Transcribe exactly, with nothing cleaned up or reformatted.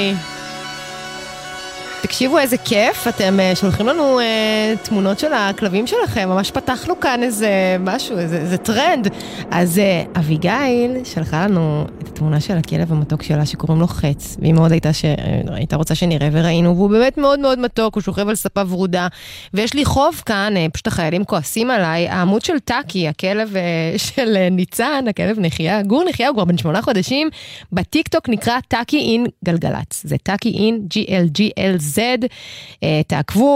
תקשיבו איזה כיף, אתם שולחים לנו אה, תמונות של הכלבים שלכם, ממש פתחנו כאן איזה משהו, איזה, איזה טרנד. אז אה, אביגיל שלחה לנו את התמונה של הכלב המתוק שלה שקוראים לו חץ, והיא מאוד הייתה, ש... הייתה רוצה שנראה וראינו, והוא באמת מאוד מאוד מתוק, הוא שוכב על ספה ורודה, ויש לי חוב כאן, אה, פשוט החיילים כועסים עליי, העמוד של טאקי, הכלב אה, של אה, ניצן, הכלב נחיה, גור נחיה, הוא כבר בן שמונה חודשים, בטיקטוק נקרא טאקי אין גלגלץ, זה טאקי אין ג'י אל ג'י אל זד, תעקבו,